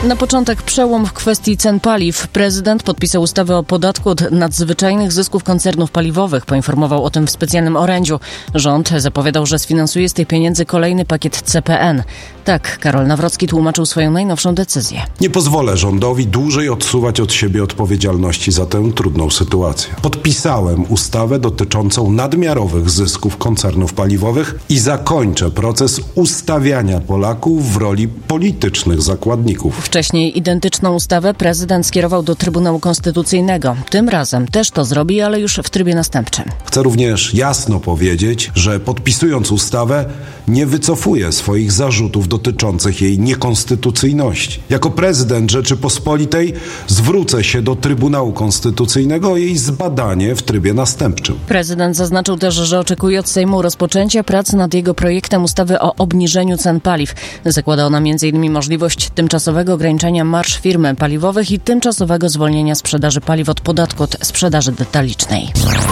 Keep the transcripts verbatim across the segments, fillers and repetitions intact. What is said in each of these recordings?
Na początek przełom w kwestii cen paliw. Prezydent podpisał ustawę o podatku od nadzwyczajnych zysków koncernów paliwowych. Poinformował o tym w specjalnym orędziu. Rząd zapowiadał, że sfinansuje z tych pieniędzy kolejny pakiet C P N. Tak, Karol Nawrocki tłumaczył swoją najnowszą decyzję. Nie pozwolę rządowi dłużej odsuwać od siebie odpowiedzialności za tę trudną sytuację. Podpisałem ustawę dotyczącą nadmiarowych zysków koncernów paliwowych i zakończę proces ustawiania Polaków w roli politycznych zakładników. Wcześniej identyczną ustawę prezydent skierował do Trybunału Konstytucyjnego. Tym razem też to zrobi, ale już w trybie następczym. Chcę również jasno powiedzieć, że podpisując ustawę nie wycofuję swoich zarzutów dotyczących jej niekonstytucyjności. Jako prezydent Rzeczypospolitej zwrócę się do Trybunału Konstytucyjnego o jej zbadanie w trybie następczym. Prezydent zaznaczył też, że oczekuje od Sejmu rozpoczęcia prac nad jego projektem ustawy o obniżeniu cen paliw. Zakłada ona między innymi możliwość tymczasowego ograniczenia marż firm paliwowych i tymczasowego zwolnienia sprzedaży paliw od podatku od sprzedaży detalicznej.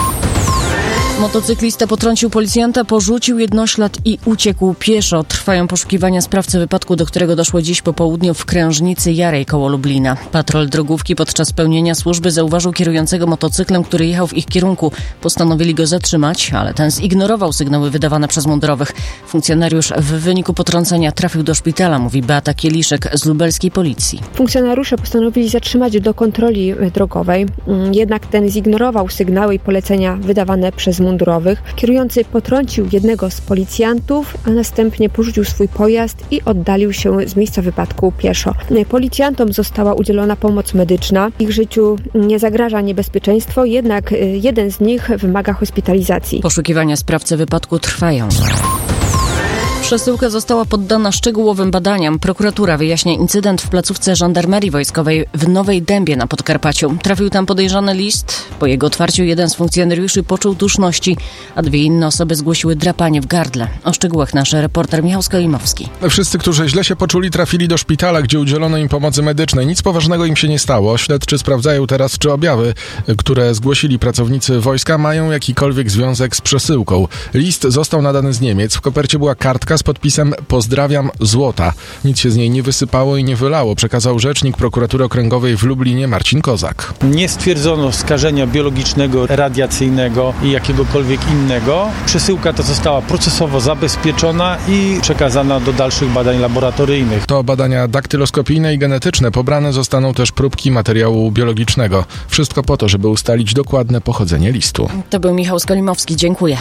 Motocyklista potrącił policjanta, porzucił jednoślad i uciekł pieszo. Trwają poszukiwania sprawcy wypadku, do którego doszło dziś po południu w Krężnicy Jarej koło Lublina. Patrol drogówki podczas pełnienia służby zauważył kierującego motocyklem, który jechał w ich kierunku. Postanowili go zatrzymać, ale ten zignorował sygnały wydawane przez mundurowych. Funkcjonariusz w wyniku potrącenia trafił do szpitala, mówi Beata Kieliszek z lubelskiej policji. Funkcjonariusze postanowili zatrzymać do kontroli drogowej, jednak ten zignorował sygnały i polecenia wydawane przez mundurowych. Kierujący potrącił jednego z policjantów, a następnie porzucił swój pojazd i oddalił się z miejsca wypadku pieszo. Policjantom została udzielona pomoc medyczna. Ich życiu nie zagraża niebezpieczeństwo, jednak jeden z nich wymaga hospitalizacji. Poszukiwania sprawcy wypadku trwają. Przesyłka została poddana szczegółowym badaniom. Prokuratura wyjaśnia incydent w placówce żandarmerii wojskowej w Nowej Dębie na Podkarpaciu. Trafił tam podejrzany list. Po jego otwarciu jeden z funkcjonariuszy poczuł duszności, a dwie inne osoby zgłosiły drapanie w gardle. O szczegółach nasz reporter Michał Skolimowski. Wszyscy, którzy źle się poczuli, trafili do szpitala, gdzie udzielono im pomocy medycznej. Nic poważnego im się nie stało. Śledczy sprawdzają teraz, czy objawy, które zgłosili pracownicy wojska, mają jakikolwiek związek z przesyłką. List został nadany z Niemiec. W kopercie była kartka z podpisem „Pozdrawiam, Złota”. Nic się z niej nie wysypało i nie wylało, przekazał rzecznik prokuratury okręgowej w Lublinie Marcin Kozak. Nie stwierdzono skażenia biologicznego, radiacyjnego i jakiegokolwiek innego. Przesyłka ta została procesowo zabezpieczona i przekazana do dalszych badań laboratoryjnych. To badania daktyloskopijne i genetyczne. Pobrane zostaną też próbki materiału biologicznego. Wszystko po to, żeby ustalić dokładne pochodzenie listu. To był Michał Skolimowski. Dziękuję.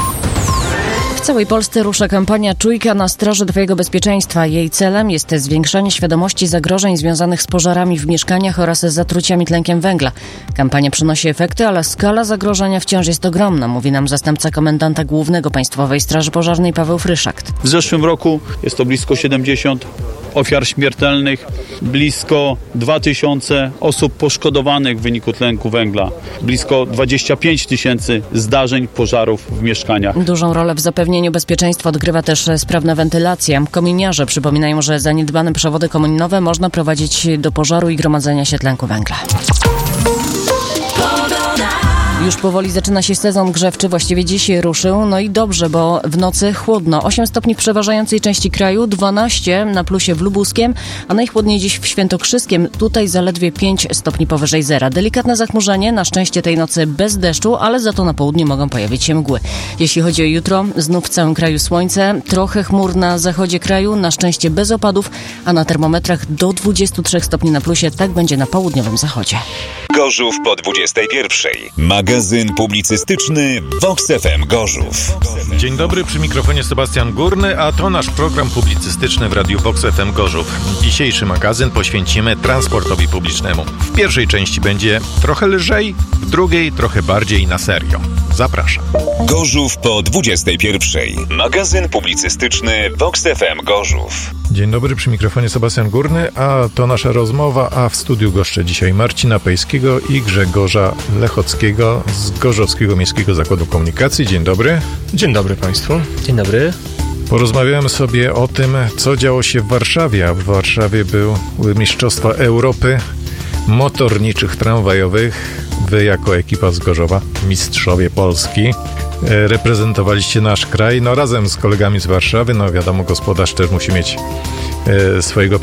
W całej Polsce rusza kampania Czujka na straży Twojego bezpieczeństwa. Jej celem jest zwiększanie świadomości zagrożeń związanych z pożarami w mieszkaniach oraz z zatruciami tlenkiem węgla. Kampania przynosi efekty, ale skala zagrożenia wciąż jest ogromna, mówi nam zastępca komendanta głównego Państwowej Straży Pożarnej Paweł Fryszakt. W zeszłym roku jest to blisko siedemdziesiąt ofiar śmiertelnych, blisko dwa tysiące osób poszkodowanych w wyniku tlenku węgla, blisko dwadzieścia pięć tysięcy zdarzeń pożarów w mieszkaniach. Dużą rolę w zapewnieniu bezpieczeństwa odgrywa też sprawna wentylacja. Kominiarze przypominają, że zaniedbane przewody komuninowe można prowadzić do pożaru i gromadzenia się tlenku węgla. Już powoli zaczyna się sezon grzewczy, właściwie dziś ruszył. No i dobrze, bo w nocy chłodno. osiem stopni w przeważającej części kraju, dwanaście na plusie w Lubuskiem, a najchłodniej dziś w Świętokrzyskiem. Tutaj zaledwie pięć stopni powyżej zera. Delikatne zachmurzenie, na szczęście tej nocy bez deszczu, ale za to na południu mogą pojawić się mgły. Jeśli chodzi o jutro, znów w całym kraju słońce, trochę chmur na zachodzie kraju, na szczęście bez opadów, a na termometrach do dwudziestu trzech stopni na plusie. Tak będzie na południowym zachodzie. Gorzów po dwudziestej pierwszej. Magazyn publicystyczny Vox F M Gorzów. Dzień dobry, przy mikrofonie Sebastian Górny, a to nasz program publicystyczny w Radiu Vox F M Gorzów. Dzisiejszy magazyn poświęcimy transportowi publicznemu. W pierwszej części będzie trochę lżej, w drugiej trochę bardziej na serio. Zapraszam. Gorzów po dwudziestej pierwszej. Magazyn publicystyczny Vox F M Gorzów. Dzień dobry, przy mikrofonie Sebastian Górny, a to nasza rozmowa, a w studiu goszczę dzisiaj Marcina Pejskiego i Grzegorza Lechockiego z Gorzowskiego Miejskiego Zakładu Komunikacji. Dzień dobry. Dzień dobry Państwu. Dzień dobry. Porozmawiałem sobie o tym, co działo się w Warszawie, a w Warszawie były Mistrzostwa Europy motorniczych tramwajowych. Wy jako ekipa z Gorzowa, mistrzowie Polski, reprezentowaliście nasz kraj, no razem z kolegami z Warszawy. No wiadomo, gospodarz też musi mieć e, swojego